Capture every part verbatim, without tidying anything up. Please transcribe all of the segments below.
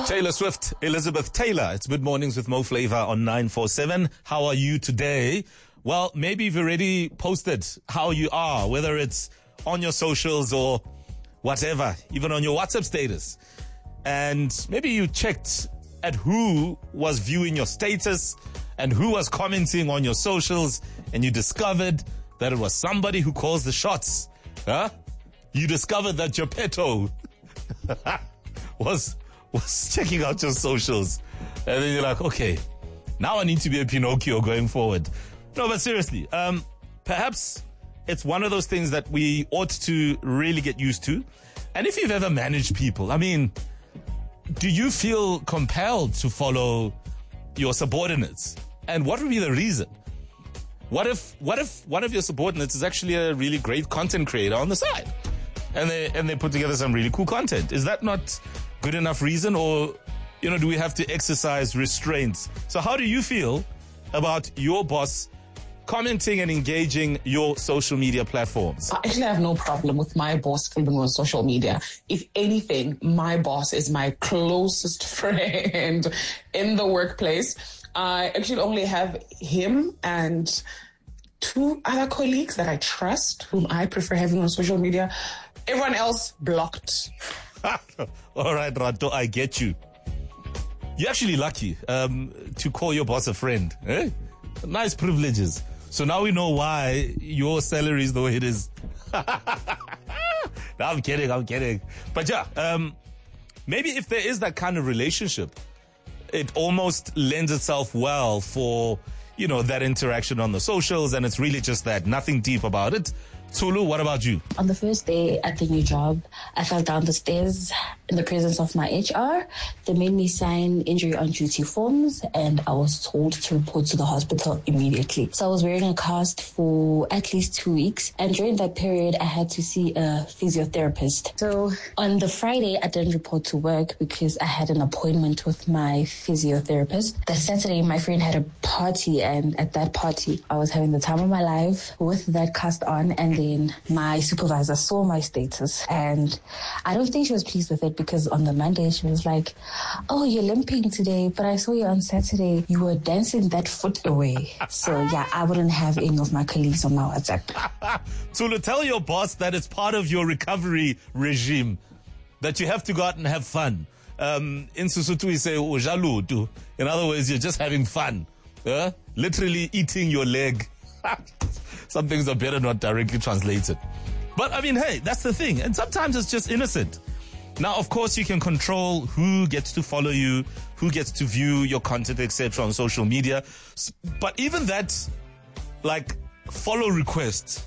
Taylor Swift, Elizabeth Taylor. It's Good Mornings with Mo Flavor on nine four seven. How are you today? Well, maybe you've already posted how you are, whether it's on your socials or whatever, even on your WhatsApp status. And maybe you checked at who was viewing your status and who was commenting on your socials, and you discovered that it was somebody who calls the shots. Huh? You discovered that Geppetto was was checking out your socials. And then you're like, okay, now I need to be a Pinocchio going forward. No, but seriously, um, perhaps it's one of those things that we ought to really get used to. And if you've ever managed people, I mean, do you feel compelled to follow your subordinates? And what would be the reason? What if, what if one of your subordinates is actually a really great content creator on the side? And they, and they put together some really cool content. Is that not good enough reason? Or, you know, do we have to exercise restraints? So how do you feel about your boss commenting and engaging your social media platforms? I actually have no problem with my boss filming on social media. If anything, my boss is my closest friend in the workplace. I actually only have him and two other colleagues that I trust, whom I prefer having on social media. Everyone else blocked. All right, Rato, I get you. You're actually lucky um, to call your boss a friend. Eh? Nice privileges. So now we know why your salary is the way it is. No, I'm kidding, I'm kidding. But yeah, um, maybe if there is that kind of relationship, it almost lends itself well for, you know, that interaction on the socials, and it's really just that, nothing deep about it. Tulu, what about you? On the first day at the new job, I fell down the stairs in the presence of my H R. They made me sign injury on duty forms, and I was told to report to the hospital immediately. So I was wearing a cast for at least two weeks. And during that period, I had to see a physiotherapist. So on the Friday, I didn't report to work because I had an appointment with my physiotherapist. The Saturday, my friend had a party, and at that party, I was having the time of my life with that cast on, and then my supervisor saw my status, and I don't think she was pleased with it, because on the Monday she was like, oh, you're limping today, but I saw you on Saturday, you were dancing that foot away. So yeah, I wouldn't have any of my colleagues on my WhatsApp. Tulu, tell your boss that it's part of your recovery regime, that you have to go out and have fun. Um, in Sesotho we say, "Ujalutu." In other words, you're just having fun. Uh, literally eating your leg. Some things are better not directly translated. But I mean, hey, that's the thing. And sometimes it's just innocent. Now, of course, you can control who gets to follow you, who gets to view your content, et cetera on social media. But even that, like, follow request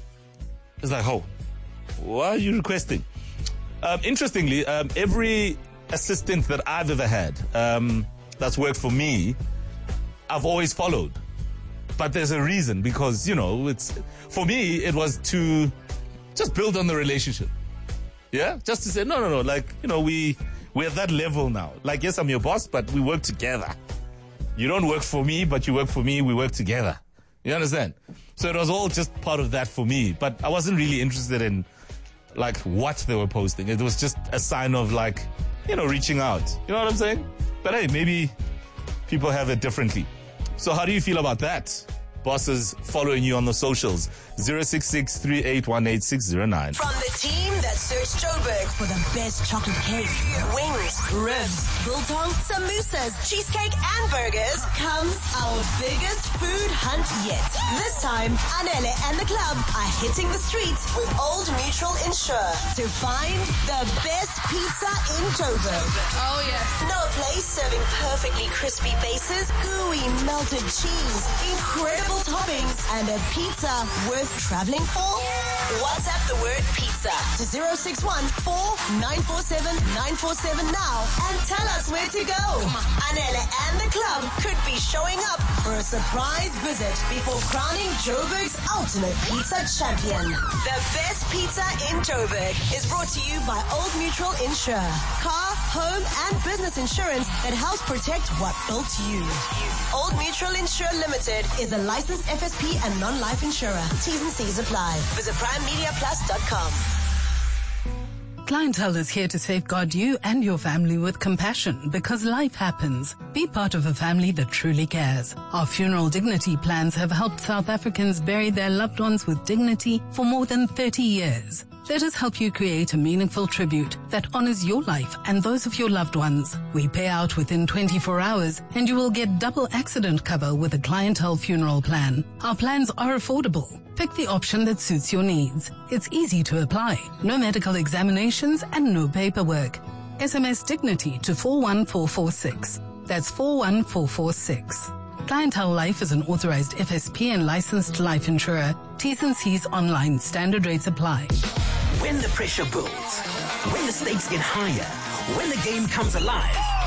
is like, oh, why are you requesting? Um, interestingly, um, every assistant that I've ever had um, that's worked for me, I've always followed. But there's a reason, because, you know, it's, for me, it was to just build on the relationship. Yeah? Just to say, no, no, no, like, you know, we, we're at that level now. Like, yes, I'm your boss, but we work together. You don't work for me, but you work for me, we work together. You understand? So it was all just part of that for me. But I wasn't really interested in, like, what they were posting. It was just a sign of, like, you know, reaching out. You know what I'm saying? But hey, maybe people have it differently. So how do you feel about that? Bosses following you on the socials. zero six six, three eight one, eight six zero nine. From the team that searched Joburg for the best chocolate cake, wings, ribs, biltong, samosas, cheesecake and burgers comes our biggest food hunt yet. This time, Anele and the club are hitting the streets with Old Mutual Insure to find the best pizza in Joburg. Oh yes. No place serving perfectly crispy bases, gooey melted cheese, incredible toppings, and a pizza worth traveling for? WhatsApp the word pizza to zero six one, four nine four seven, nine four seven now and tell us where to go. Anele and the club could be showing up for a surprise visit before crowning Joburg's ultimate pizza champion. The best pizza in Joburg is brought to you by Old Mutual Insure. Car, home and business insurance that helps protect what built you. Old Mutual Insure Limited is a licensed F S P and non-life insurer. T's and C's apply. Visit prime media plus dot com. Clientele is here to safeguard you and your family with compassion because life happens. Be part of a family that truly cares. Our funeral dignity plans have helped South Africans bury their loved ones with dignity for more than thirty years. Let us help you create a meaningful tribute that honors your life and those of your loved ones. We pay out within twenty-four hours and you will get double accident cover with a Clientele funeral plan. Our plans are affordable. Pick the option that suits your needs. It's easy to apply. No medical examinations and no paperwork. S M S Dignity to four one four four six. That's four one four four six. Clientele Life is an authorized F S P and licensed life insurer. T's and C's online. Standard rates apply. When the pressure builds, when the stakes get higher, when the game comes alive,